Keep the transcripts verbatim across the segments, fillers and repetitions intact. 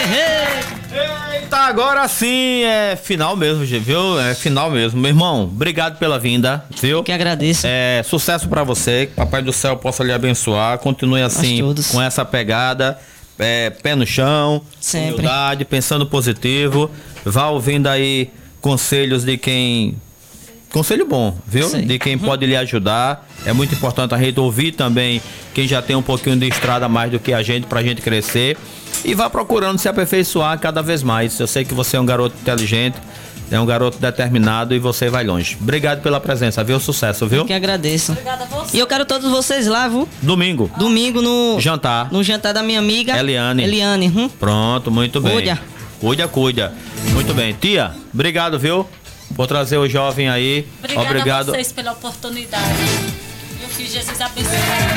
Eita, agora sim, é final mesmo, viu? É final mesmo. Meu irmão, obrigado pela vinda, viu? Eu que agradeço. É, sucesso pra você, que Papai do Céu possa lhe abençoar. Continue assim, com essa pegada, é, pé no chão, sempre. Humildade, pensando positivo. Vá ouvindo aí conselhos de quem... Conselho bom, viu? Sim. De quem uhum. pode lhe ajudar. É muito importante a gente ouvir também quem já tem um pouquinho de estrada mais do que a gente, pra gente crescer. E vá procurando se aperfeiçoar cada vez mais. Eu sei que você é um garoto inteligente, é um garoto determinado e você vai longe. Obrigado pela presença, viu? Sucesso, viu? Eu que agradeço. Obrigada a você. E eu quero todos vocês lá, viu? Domingo. Domingo no... Jantar. No jantar da minha amiga... Eliane. Eliane. Hum? Pronto, muito bem. Cuida. Cuida, cuida. Muito bem. Tia, obrigado, viu? Vou trazer o jovem aí. Obrigada Obrigado a vocês pela oportunidade. Eu que Jesus abençoe.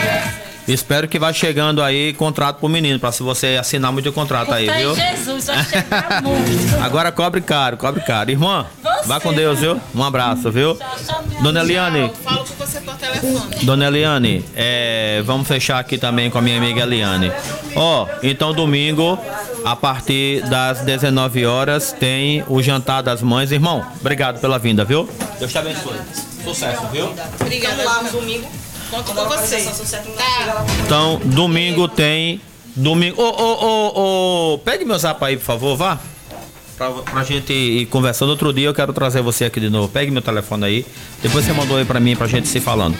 Espero que vá chegando aí contrato pro menino, pra se você assinar muito contrato aí, viu? Jesus, vai chegar muito. Agora cobre caro, cobre caro. Irmã, você, vá com Deus, viu? Um abraço, viu? Tchau, tchau, Dona Eliane. Tchau, falo com você por telefone. Dona Eliane, é, vamos fechar aqui também com a minha amiga Eliane. Ó, então domingo, a partir das dezenove horas, tem o jantar das mães. Irmão, obrigado pela vinda, viu? Deus te abençoe. Sucesso, viu? Obrigada. Lá no domingo. Conto com você. Tá. Então, domingo tem. Domingo. Ô, ô, ô, ô. Pegue meu zap aí, por favor, vá. Pra, pra gente ir conversando. Outro dia eu quero trazer você aqui de novo. Pegue meu telefone aí. Depois você mandou aí pra mim pra gente se falando.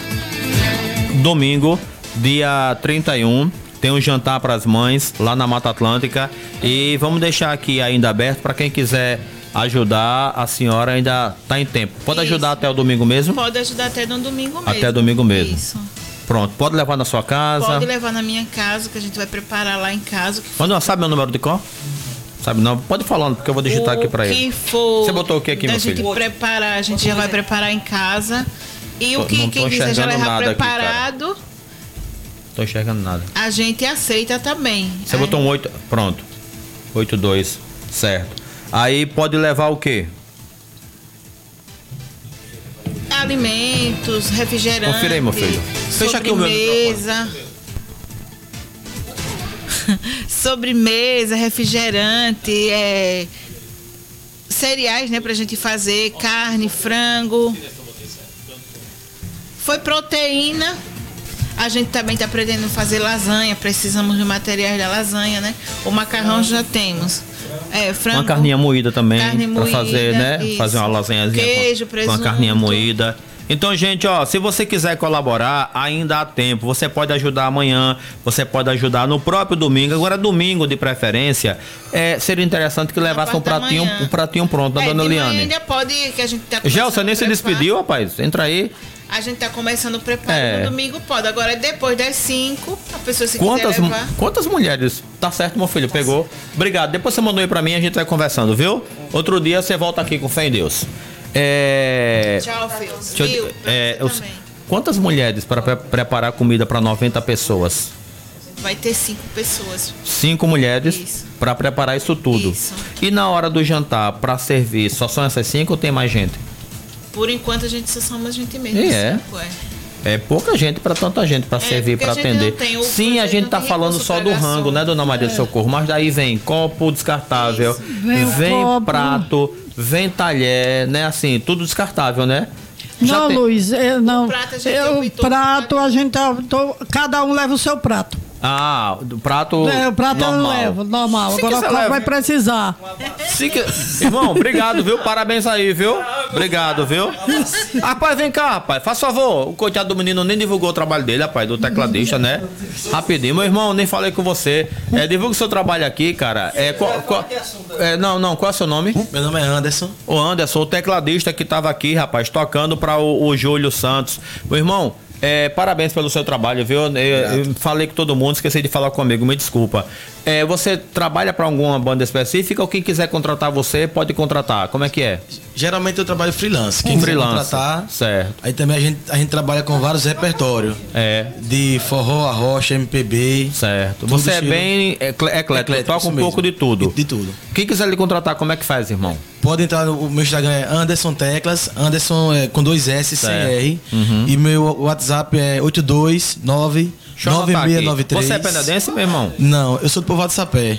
Domingo, dia trinta e um. Tem um jantar pras mães lá na Mata Atlântica. E vamos deixar aqui ainda aberto pra quem quiser ajudar. A senhora ainda tá em tempo. Pode Isso. ajudar até o domingo mesmo? Pode ajudar até no domingo mesmo. Até domingo mesmo. Isso. Pronto, pode levar na sua casa? Pode levar na minha casa, que a gente vai preparar lá em casa. Que Quando não sabe meu número de cor? Sabe não? Pode ir falando, porque eu vou digitar o aqui pra ele. O que for... Você botou o que aqui, meu filho? A gente preparar, a gente já vai preparar em casa. E o que não quem quiser já levar preparado... Aqui, tô enxergando nada. A gente aceita também. Você Aí... botou um oito, pronto. oito dois, certo. Aí pode levar o quê? Alimentos, refrigerantes. Confira aí, meu filho. Fecha aqui o meu microfone. Sobremesa, refrigerante, é, cereais, né, pra gente fazer, carne, frango. Foi proteína. A gente também tá pretendendo fazer lasanha, precisamos de materiais da lasanha, né? O macarrão já temos. É, frango, uma carninha moída também, carne pra moída, fazer, né? Isso. Fazer uma lasanhazinha Queijo, com, presunto. com a carninha moída. Então, gente, ó, se você quiser colaborar, ainda há tempo. Você pode ajudar amanhã, você pode ajudar no próprio domingo. Agora, domingo, de preferência, é, seria interessante que levasse um pratinho, um pratinho pronto, da é, Dona Eliane. Ainda pode, que a gente tá Gelson, nem se despediu, rapaz. Entra aí. A gente tá começando o preparo É. no domingo, pode. Agora, depois das cinco, a pessoa se Quantas, quiser levar... quantas mulheres? Tá certo, meu filho, pegou. Obrigado. Depois você mandou aí pra mim, a gente vai conversando, viu? Outro dia você volta aqui com fé em Deus. É... Tchau, Deixa eu- é, os- Quantas mulheres para pre- preparar comida para noventa pessoas? Vai ter cinco pessoas. Cinco mulheres Isso. para preparar isso tudo. Isso. E na hora do jantar, para servir, só são essas cinco ou tem mais gente? Por enquanto, a gente só somos a gente mesmo. E é. cinco, é. É pouca gente para tanta gente para É, servir, porque para a gente atender. não tem o- Sim, a a gente gente tá não tem falando recurso só pra do garçom. rango, né, Dona Maria do Socorro? Mas daí vem copo descartável, Vem vem, o copo. prato, vem talher, né? Assim, tudo descartável, né? Já Não, tem- Luiz, eu, não. O prato a gente Eu, optou prato, a gente optou- cada um leva o seu prato. Ah, do prato. É, o prato normal. eu levo, normal. Se Agora quiser, qual leve. vai precisar? Se que- Irmão, obrigado, viu? Parabéns aí, viu? Obrigado, viu? Rapaz, vem cá, rapaz. Faz favor. O coitado do menino nem divulgou o trabalho dele, rapaz, do tecladista, né? Rapidinho. Meu irmão, nem falei com você. É, divulga o seu trabalho aqui, cara. É, qual, qual- é, não, não. Qual é o seu nome? Meu nome é Anderson. O Anderson, o tecladista que tava aqui, rapaz, tocando para o, o Júlio Santos. Meu irmão, é, parabéns pelo seu trabalho, viu? Eu, eu falei com todo mundo, esqueci de falar comigo, me desculpa. É, você trabalha para alguma banda específica ou quem quiser contratar você pode contratar? Como é que é? Geralmente eu trabalho freelance. Quem Um quiser freelance, contratar, certo. Aí também a gente, a gente trabalha com vários repertórios. É. De forró, arrocha, M P B. Certo. Tudo Você é estilo- bem eclé- eclético, Eclético, toca um isso pouco mesmo. de tudo. De, de tudo. Quem quiser lhe contratar, como é que faz, irmão? Pode entrar no o meu Instagram, é Anderson Teclas. Anderson é com dois S, sem Certo. R. Uhum. E meu WhatsApp é oito dois nove Deixa eu nove anotar seis aqui. nove três. Você é penadense, meu irmão? Não, eu sou do Povoado de Sapé.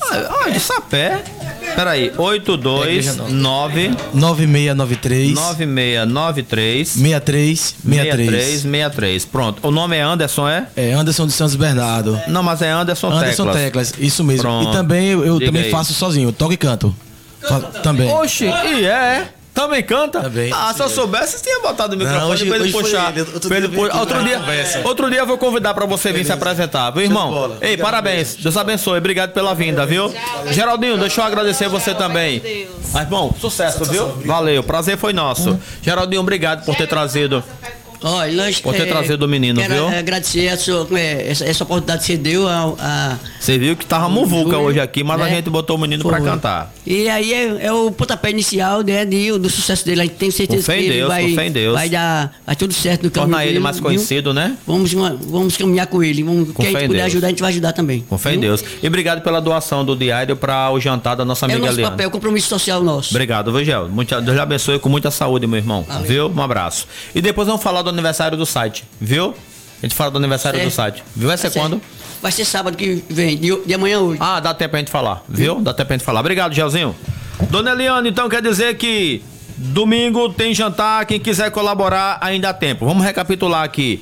Ah, de Sapé. Peraí, oito dois nove nove seis nove três nove seis nove três seis três seis três. seis três. Pronto. O nome é Anderson, é? É Anderson de Santos Bernardo. Não, mas é Anderson, Anderson Teclas. Teclas, isso mesmo. Pronto. E também eu, eu Diga também aí. faço sozinho, toco e canto. Fa- também. Oxi, e é? Também canta? Também. Ah, se eu soubesse, você tinha botado o microfone hoje- pra ele hoje foi puxar. ele. Outro Pra ele dia veio pu- aqui outro, pra dia, conversa. outro dia eu vou convidar pra você vir se apresentar, viu, irmão? bola. Ei, Obrigado, parabéns. Deus abençoe. Obrigado pela vinda, viu? Geraldinho, deixa eu agradecer você também. Mas, irmão, sucesso, viu? Valeu. Prazer foi nosso. Geraldinho, obrigado por ter trazido. Olha, nós, Por ter eh, trazido o menino, quero viu? agradecer a sua, eh, essa, essa oportunidade que você deu a, a Você viu que tava muvuca hoje aqui, mas a né? gente botou o menino pra Foi. cantar. E aí é, é o pontapé inicial, né, de, do sucesso dele. A gente tem certeza Com fé em que ele Deus, vai, com fé em Deus. vai dar vai tudo certo no caminho Tornar ele dele, mais viu? conhecido, né? Vamos, uma- vamos caminhar com ele. Vamos, Com quem a fé em gente puder Deus. ajudar, a gente vai ajudar também. Com fé em Deus. E obrigado pela doação do diário para o jantar da nossa É o amiga nosso Eliana. papel, compromisso social nosso. Obrigado, viu, Gel? Muita- Deus lhe abençoe com muita saúde, meu irmão. Amém. Viu? Um abraço. E depois vamos falar do aniversário do site, viu? A gente fala do aniversário Certo. do site. Viu? Vai ser Tá certo. quando? Vai ser sábado que vem, de, de amanhã hoje. Ah, dá tempo pra gente falar, viu? Dá tempo pra gente falar. Obrigado, Gelzinho. Dona Eliane, então quer dizer que domingo tem jantar, quem quiser colaborar ainda há tempo. Vamos recapitular aqui.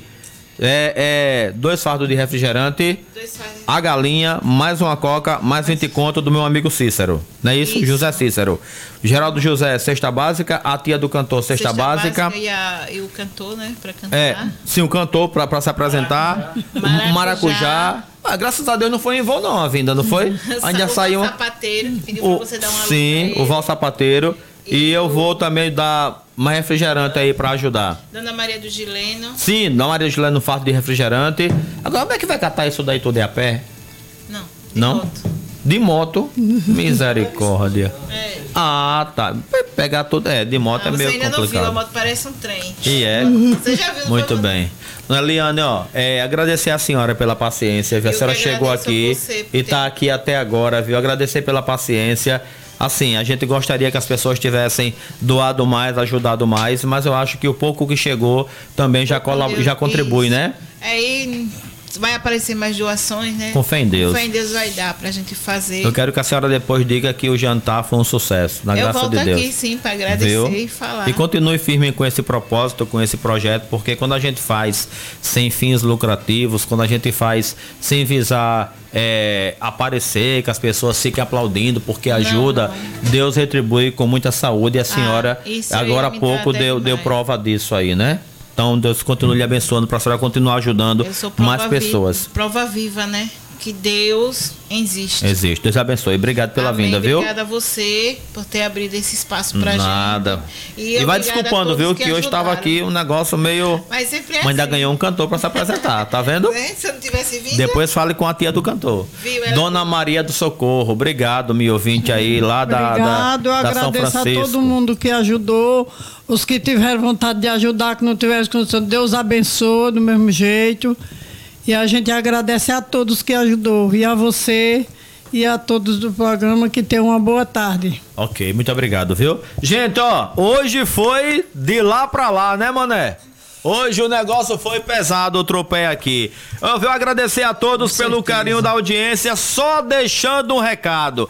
É, é dois fardos de refrigerante, Dois fazem. a galinha, mais uma coca, mais vinte conto do meu amigo Cícero. Não é isso? Isso. José Cícero. Geraldo José, cesta básica. A tia do cantor, cesta, básica. E, a- e o cantor, né? Pra cantar. É, sim, o cantor pra, pra se apresentar. Maracujá. Maracujá. Ah, graças a Deus não foi em voo não, a vinda, não foi? Ainda o saiu um- sapateiro, pediu o, pra você dar uma sim, o Val Sapateiro. E eu vou também dar mais refrigerante aí pra ajudar. Dona Maria do Gileno. Sim, dá Maria Juliana no fardo de refrigerante. Agora, como é que vai catar isso daí tudo aí a pé? Não. de Não? moto. De moto? Misericórdia. É. Ah, tá. Pegar tudo. É, de moto Ah, é você meio ainda não viu, a complicado. moto parece um trem. E é. Você já viu? Muito quando- bem. Dona Eliane, ó, é, agradecer a senhora pela paciência, viu? A Eu senhora que chegou agradeço aqui a você por e ter- tá aqui até agora, viu? Agradecer pela paciência. Assim, a gente gostaria que as pessoas tivessem doado mais, ajudado mais, mas eu acho que o pouco que chegou também já, colab- já contribui, Isso. né? Aí vai aparecer mais doações, né? Com fé em Deus. Com fé em Deus vai dar pra gente fazer. Eu quero que a senhora depois diga que o jantar foi um sucesso, na Eu graça volto de Deus. aqui sim pra agradecer Viu? e falar. E continue firme com esse propósito, com esse projeto, porque quando a gente faz sem fins lucrativos, quando a gente faz sem visar é, aparecer, que as pessoas fiquem aplaudindo porque ajuda, Deus retribui com muita saúde. E a senhora, isso agora há aí me pouco, dá deu, até deu demais. prova disso aí, né? Então Deus continue lhe abençoando para a senhora continuar ajudando Eu sou prova mais pessoas. Vi, prova viva, né? Que Deus existe. Existe. Deus abençoe. Obrigado pela Amém. vinda, viu? Obrigada a você por ter abrido esse espaço pra Nada. gente. E, vai obrigada a desculpando, todos viu? Que, hoje estava ajudaram. aqui um negócio meio. Mas sempre é Mas ainda assim, ganhou um cantor para se apresentar, tá vendo? né? Se eu não tivesse vindo. Depois fale com a tia do cantor. Viu, ela- Dona Maria do Socorro. Obrigado, meu ouvinte aí, lá da, Obrigado, eu da, da São agradeço a Francisco. todo mundo que ajudou, os que tiveram vontade de ajudar, que não tiveram condição, Deus abençoe do mesmo jeito. E a gente agradece a todos que ajudou, e a você e a todos do programa, que tenham uma boa tarde. Ok, muito obrigado, viu? Gente, ó, hoje foi de lá pra lá, né, mané? Hoje o negócio foi pesado, o tropé aqui. Eu vou agradecer a todos pelo carinho da audiência, só deixando um recado.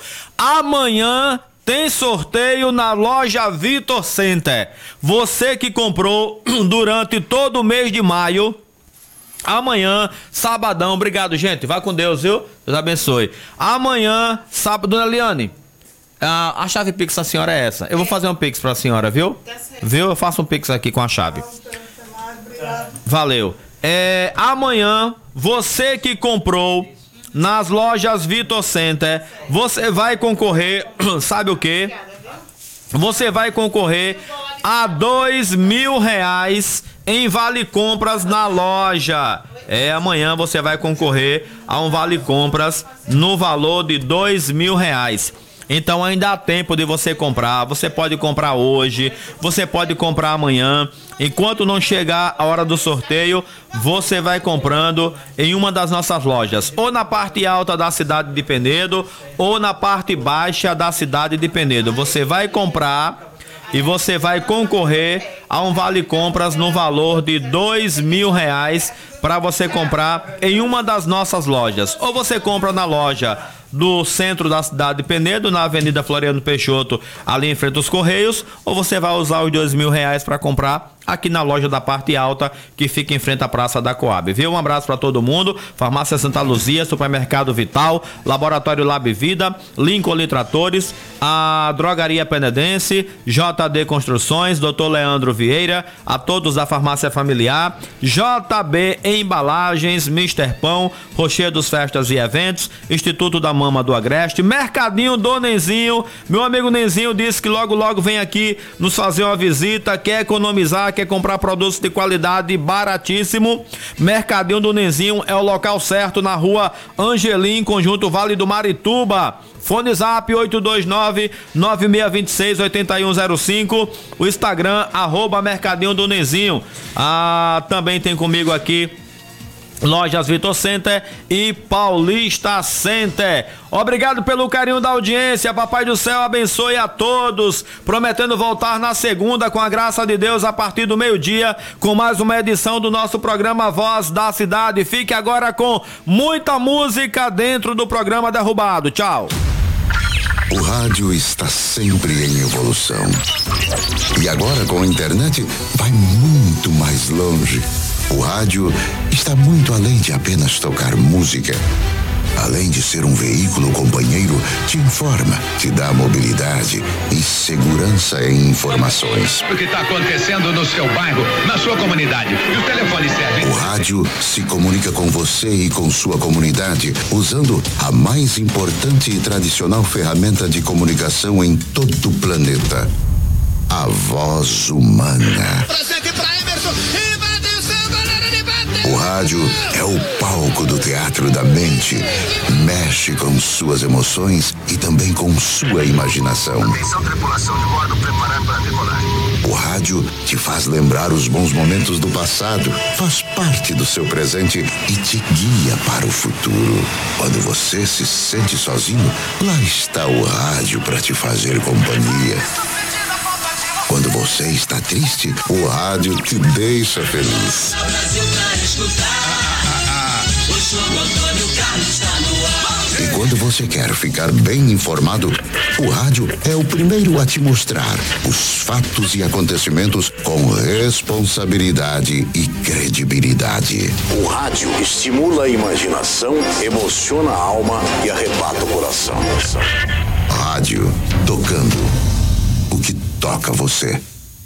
Amanhã tem sorteio na loja Vitor Center. Você que comprou durante todo o mês de maio, amanhã, sabadão, obrigado, gente. Vai com Deus, viu? Deus abençoe. Amanhã, sábado, Dona Eliane, a, a chave Pix da senhora é essa. Eu vou fazer um Pix pra senhora, viu? Viu? Eu faço um Pix aqui com a chave. Valeu. É, amanhã, você que comprou nas lojas Vitor Center, você vai concorrer, sabe o quê? Você vai concorrer a dois mil reais em vale compras na loja. É, amanhã você vai concorrer a um vale compras no valor de dois mil reais. Então ainda há tempo de você comprar. Você pode comprar hoje, você pode comprar amanhã. Enquanto não chegar a hora do sorteio, você vai comprando em uma das nossas lojas, ou na parte alta da cidade de Penedo, ou na parte baixa da cidade de Penedo. Você vai comprar e você vai concorrer a um vale compras no valor de dois mil reais para você comprar em uma das nossas lojas. Ou você compra na loja do centro da cidade de Penedo, na Avenida Floriano Peixoto, ali em frente aos Correios, ou você vai usar os dois mil reais para comprar aqui na loja da parte alta, que fica em frente à Praça da Coab, viu? Um abraço para todo mundo. Farmácia Santa Luzia, Supermercado Vital, Laboratório Lab Vida, Lincoln Tratores, a Drogaria Penedense, J D Construções, doutor Leandro Vieira, a todos da Farmácia Familiar, J B Embalagens, mister Pão, Rochedos Festas e Eventos, Instituto da Mama do Agreste, Mercadinho do Nenzinho. Meu amigo Nenzinho disse que logo logo vem aqui nos fazer uma visita, quer economizar, quer comprar produtos de qualidade baratíssimo. Mercadinho do Nenzinho é o local certo, na rua Angelim, Conjunto Vale do Marituba. Fone Zap oito dois nove, nove seis dois seis, oito um zero cinco. O Instagram, arroba Mercadinho do Nenzinho. Ah, também tem comigo aqui Lojas Vitor Center e Paulista Center. Obrigado pelo carinho da audiência. Papai do céu abençoe a todos. Prometendo voltar na segunda, com a graça de Deus, a partir do meio-dia, com mais uma edição do nosso programa Voz da Cidade. Fique agora com muita música dentro do programa Derrubado. Tchau. O rádio está sempre em evolução. E agora, com a internet, vai muito mais longe. O rádio está muito além de apenas tocar música. Além de ser um veículo companheiro, te informa, te dá mobilidade e segurança em informações. O que está acontecendo no seu bairro, na sua comunidade. E o telefone serve. O rádio se comunica com você e com sua comunidade usando a mais importante e tradicional ferramenta de comunicação em todo o planeta: a voz humana. Presente pra Emerson. O rádio é o palco do teatro da mente. Mexe com suas emoções e também com sua imaginação. Atenção, tripulação de bordo, preparado para decolar. O rádio te faz lembrar os bons momentos do passado, faz parte do seu presente e te guia para o futuro. Quando você se sente sozinho, lá está o rádio para te fazer companhia. Quando você está triste, o rádio te deixa feliz. E quando você quer ficar bem informado, o rádio é o primeiro a te mostrar os fatos e acontecimentos com responsabilidade e credibilidade. O rádio estimula a imaginação, emociona a alma e arrebata o coração. Rádio tocando o que toca você.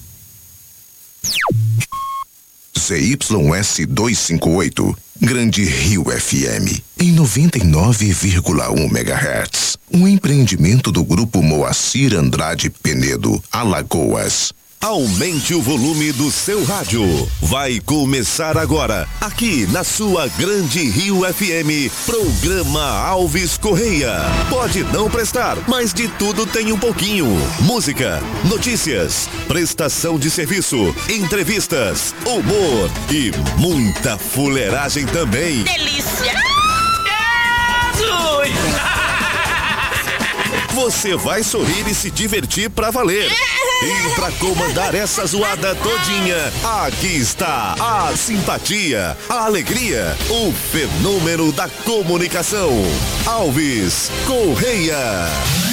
Z Y S duzentos e cinquenta e oito, Grande Rio F M, em noventa e nove vírgula um megahertz. Um empreendimento do Grupo Moacir Andrade Penedo, Alagoas. Aumente o volume do seu rádio. Vai começar agora, aqui na sua Grande Rio F M, programa Alves Correia. Pode não prestar, mas de tudo tem um pouquinho. Música, notícias, prestação de serviço, entrevistas, humor e muita fuleiragem também. Delícia! Você vai sorrir e se divertir pra valer. E pra comandar essa zoada todinha, aqui está a simpatia, a alegria, o fenômeno da comunicação. Alves Correia.